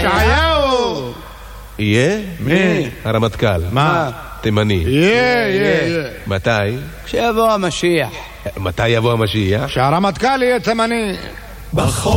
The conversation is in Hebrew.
ישעיהו. יהיה? מי? הרמטכ"ל. מה? תימני. יהיה. מתי? כשיבוא המשיח. מתי יבוא המשיח? שהרמטכ"ל יהיה תימני.